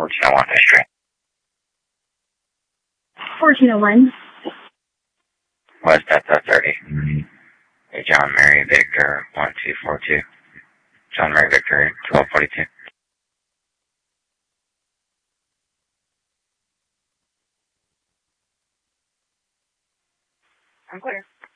1401 history. 1401. West Delta 30. Hey, John Mary Victor 1242. John Mary Victor 1242. I'm clear.